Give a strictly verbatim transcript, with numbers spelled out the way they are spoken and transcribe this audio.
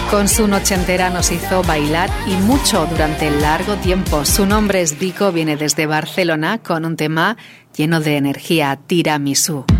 Con su noche entera nos hizo bailar y mucho durante largo tiempo. Su nombre es Vico, viene desde Barcelona con un tema lleno de energía, Tiramisú.